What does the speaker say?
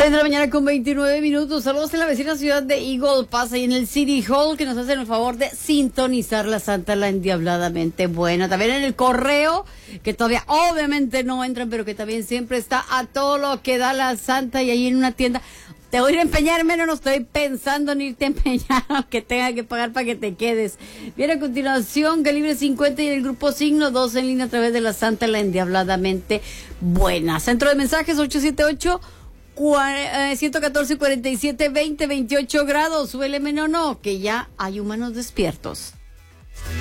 6 de la mañana con 29 minutos. Saludos en la vecina ciudad de Eagle Pass y en el City Hall, que nos hacen el favor de sintonizar la Santa la Endiabladamente Buena. También en el correo, que todavía obviamente no entran, pero que también siempre está a todo lo que da la Santa, y ahí en una tienda. Te voy a ir a empeñar, menos no estoy pensando en irte a empeñar, aunque tenga que pagar para que te quedes. Viene a continuación Calibre 50 y el grupo Signo 2 en línea a través de la Santa la Endiabladamente Buena. Centro de mensajes 878-114-47-20, 28 grados. Suéleme no, que ya hay humanos despiertos.